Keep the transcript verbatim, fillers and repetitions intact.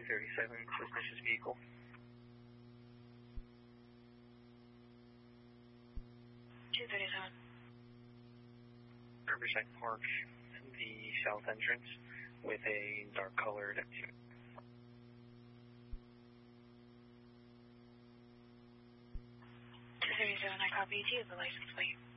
two thirty-seven, suspicious vehicle. two thirty-seven. Riverside Park, the south entrance, with a dark-colored two thirty-seven, I copy. Do you have the license plate?